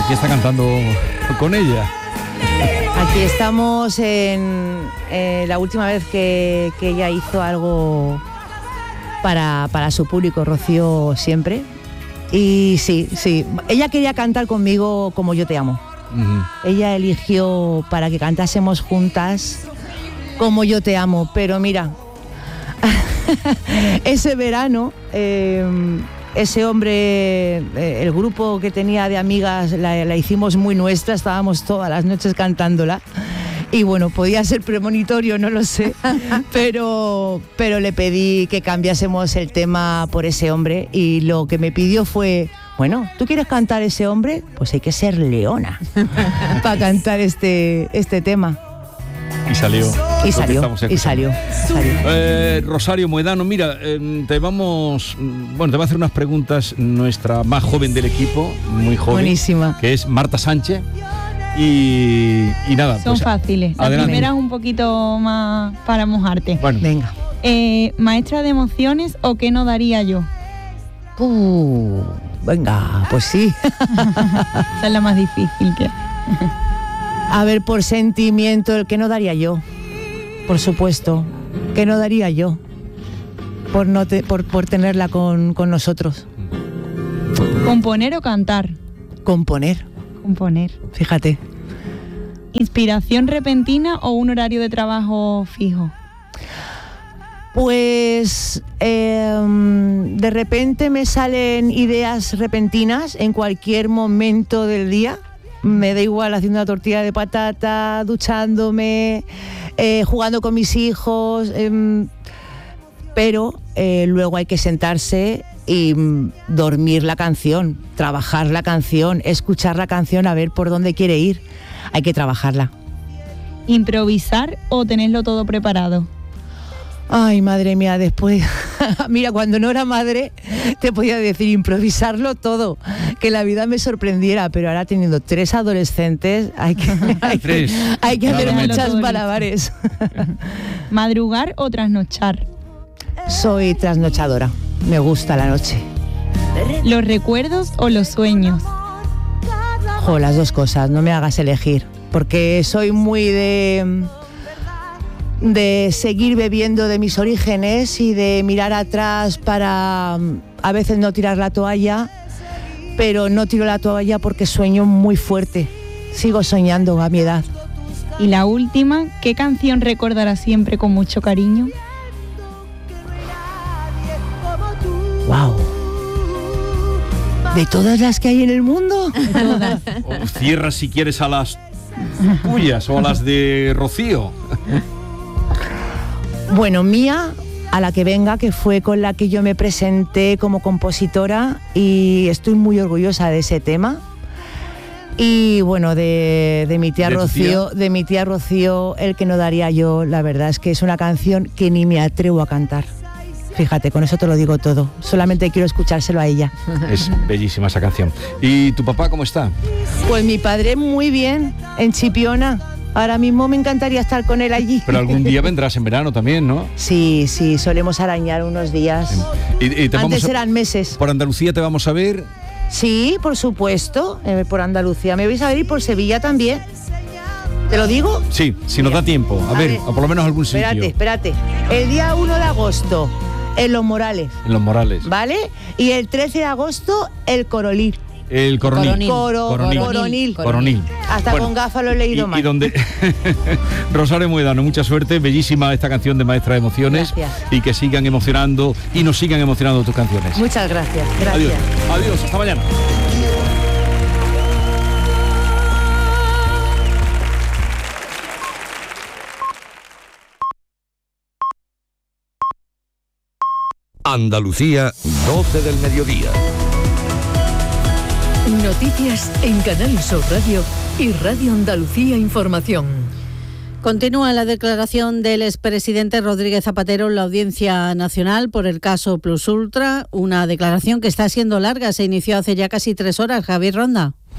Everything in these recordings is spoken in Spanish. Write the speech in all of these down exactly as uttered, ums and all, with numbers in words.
aquí está cantando con ella. Aquí estamos en eh, la última vez que, que ella hizo algo para, para su público, Rocío Siempre. Y sí, sí, ella quería cantar conmigo Como yo te amo. Uh-huh. Ella eligió para que cantásemos juntas Como yo te amo, pero mira, ese verano... Eh, Ese hombre, eh, el grupo que tenía de amigas, la, la hicimos muy nuestra, estábamos todas las noches cantándola. Y bueno, podía ser premonitorio, no lo sé, pero, pero le pedí que cambiásemos el tema por ese hombre y lo que me pidió fue, bueno, ¿tú quieres cantar ese hombre? Pues hay que ser leona para cantar este, este tema. Y salió. Y salió, y salió. salió. Eh, Rosario Muedano, mira, eh, te vamos, bueno, te va a hacer unas preguntas nuestra más joven del equipo, muy joven. Buenísima. Que es Marta Sánchez. Y, y nada. Son pues, fáciles. La adelante. primera es un poquito más para mojarte. Bueno. Venga. Eh, ¿Maestra de emociones o qué no daría yo? Uh, venga, pues sí. Esa es la más difícil que hay. A ver, por sentimiento, el que no daría yo, por supuesto, que no daría yo, por no te, por, por tenerla con, con nosotros. ¿Componer o cantar? Componer. Componer. Fíjate. ¿Inspiración repentina o un horario de trabajo fijo? Pues eh, de repente me salen ideas repentinas en cualquier momento del día. Me da igual haciendo una tortilla de patata, duchándome, eh, jugando con mis hijos, eh, pero eh, luego hay que sentarse y mm, dormir la canción, trabajar la canción, escuchar la canción a ver por dónde quiere ir. Hay que trabajarla. ¿Improvisar o tenerlo todo preparado? Ay, madre mía, después... Mira, cuando no era madre, te podía decir improvisarlo todo, que la vida me sorprendiera, pero ahora teniendo tres adolescentes, hay que, hay que, hay que hacer muchas malabares. ¿Madrugar o trasnochar? Soy trasnochadora, me gusta la noche. ¿Los recuerdos o los sueños? Jo, las dos cosas, no me hagas elegir, porque soy muy de... de seguir bebiendo de mis orígenes y de mirar atrás para a veces no tirar la toalla, pero no tiro la toalla porque sueño muy fuerte, sigo soñando a mi edad. Y la última, ¿qué canción recordarás siempre con mucho cariño? Wow. ¿De todas las que hay en el mundo? De todas. O cierra si quieres a las tuyas o a las de Rocío. Bueno, mía, a la que venga, que fue con la que yo me presenté como compositora y estoy muy orgullosa de ese tema. Y bueno, de, de mi tía ¿De Rocío, tía? de mi tía Rocío, El que no daría yo, la verdad es que es una canción que ni me atrevo a cantar. Fíjate, con eso te lo digo todo. Solamente quiero escuchárselo a ella. Es bellísima esa canción. ¿Y tu papá cómo está? Pues mi padre muy bien, en Chipiona. Ahora mismo me encantaría estar con él allí. Pero algún día vendrás en verano también, ¿no? Sí, sí, solemos arañar unos días. Y, y te Antes vamos a, eran meses. Por Andalucía te vamos a ver. Sí, por supuesto, eh, por Andalucía. Me vais a ver y por Sevilla también. ¿Te lo digo? Sí, si nos da tiempo. A, A ver, ver, o por lo menos algún sitio. Espérate, espérate. El día uno de agosto, en Los Morales, En Los Morales. ¿vale? Y el trece de agosto, el Corolí. El Coronil. Coro- Coronil. Coronil. Coronil. Hasta Bueno, con gafas lo he leído y, mal. y donde Rosario Muedano, mucha suerte, bellísima esta canción de Maestra de Emociones. Gracias. Y que sigan emocionando y nos sigan emocionando tus canciones. Muchas gracias. Gracias. Adiós. Adiós, hasta mañana. Andalucía, doce del mediodía. Noticias en Canal Sur Radio y Radio Andalucía Información. Continúa la declaración del expresidente Rodríguez Zapatero en la Audiencia Nacional por el caso Plus Ultra, una declaración que está siendo larga, se inició hace ya casi tres horas. Javier Ronda.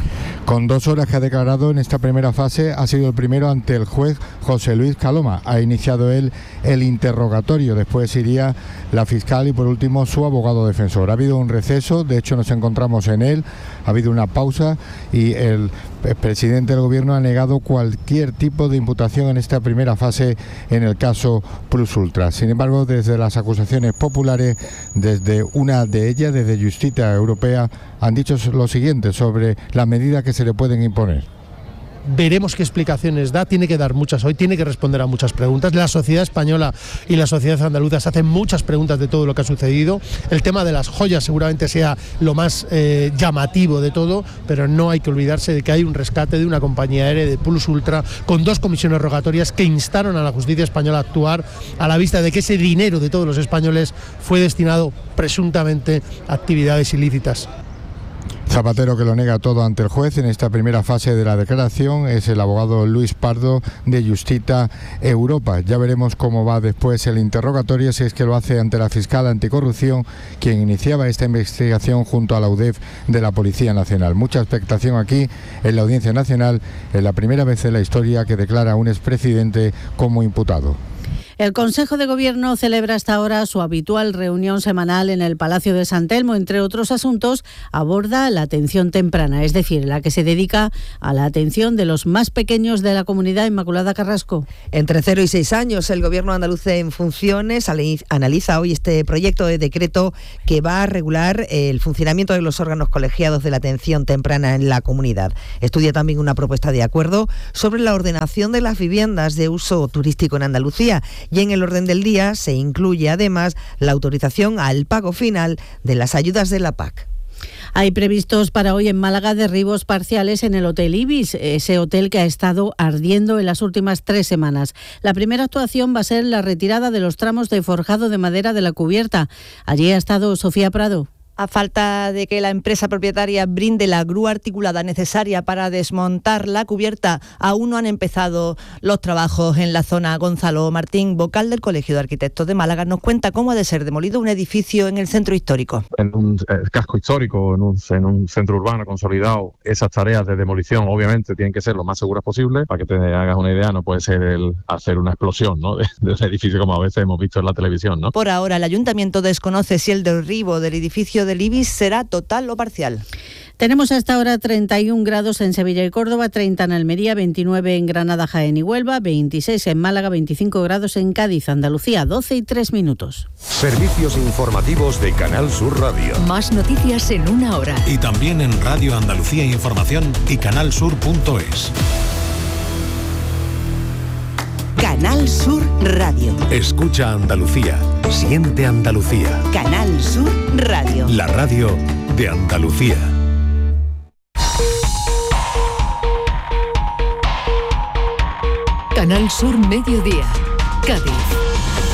Con dos horas que ha declarado en esta primera fase, ha sido el primero ante el juez José Luis Caloma. Ha iniciado él el interrogatorio, después iría la fiscal y por último su abogado defensor. Ha habido un receso, de hecho nos encontramos en él, ha habido una pausa y el presidente del gobierno ha negado cualquier tipo de imputación en esta primera fase en el caso Plus Ultra. Sin embargo, desde las acusaciones populares, desde una de ellas, desde Justicia Europea, han dicho lo siguiente sobre las medidas que se le pueden imponer. Veremos qué explicaciones da, tiene que dar muchas hoy, tiene que responder a muchas preguntas. La sociedad española y la sociedad andaluza se hacen muchas preguntas de todo lo que ha sucedido. El tema de las joyas seguramente sea lo más eh, llamativo de todo, pero no hay que olvidarse de que hay un rescate de una compañía aérea de Plus Ultra con dos comisiones rogatorias que instaron a la justicia española a actuar a la vista de que ese dinero de todos los españoles fue destinado presuntamente a actividades ilícitas. Zapatero, que lo niega todo ante el juez en esta primera fase de la declaración, es el abogado Luis Pardo de Justicia Europa. Ya veremos cómo va después el interrogatorio, si es que lo hace ante la fiscal anticorrupción, quien iniciaba esta investigación junto a la U D E F de la Policía Nacional. Mucha expectación aquí en la Audiencia Nacional, es la primera vez en la historia que declara a un expresidente como imputado. El Consejo de Gobierno celebra hasta ahora su habitual reunión semanal en el Palacio de San Telmo. Entre otros asuntos, aborda la atención temprana, es decir, la que se dedica a la atención de los más pequeños de la comunidad. Inmaculada Carrasco. Entre cero y seis años, el Gobierno andaluz en funciones analiza hoy este proyecto de decreto que va a regular el funcionamiento de los órganos colegiados de la atención temprana en la comunidad. Estudia también una propuesta de acuerdo sobre la ordenación de las viviendas de uso turístico en Andalucía. Y en el orden del día se incluye además la autorización al pago final de las ayudas de la P A C. Hay previstos para hoy en Málaga derribos parciales en el Hotel Ibis, ese hotel que ha estado ardiendo en las últimas tres semanas. La primera actuación va a ser la retirada de los tramos de forjado de madera de la cubierta. Allí ha estado Sofía Prado. A falta de que la empresa propietaria brinde la grúa articulada necesaria para desmontar la cubierta, aún no han empezado los trabajos en la zona. Gonzalo Martín, vocal del Colegio de Arquitectos de Málaga, nos cuenta cómo ha de ser demolido un edificio en el centro histórico. En un eh, casco histórico, en un, en un centro urbano consolidado, esas tareas de demolición obviamente tienen que ser lo más seguras posible. Para que te hagas una idea, no puede ser el hacer una explosión, ¿no?, de, de un edificio como a veces hemos visto en la televisión, ¿no? Por ahora, el ayuntamiento desconoce si el derribo del edificio del Ibis será total o parcial. Tenemos hasta ahora treinta y un grados en Sevilla y Córdoba, treinta en Almería, veintinueve en Granada, Jaén y Huelva, veintiséis en Málaga, veinticinco grados en Cádiz, Andalucía, doce y tres minutos. Servicios informativos de Canal Sur Radio. Más noticias en una hora. Y también en Radio Andalucía Información y canal sur punto es. Canal Sur Radio. Escucha Andalucía. Siente Andalucía. Canal Sur Radio. La radio de Andalucía. Canal Sur Mediodía. Cádiz.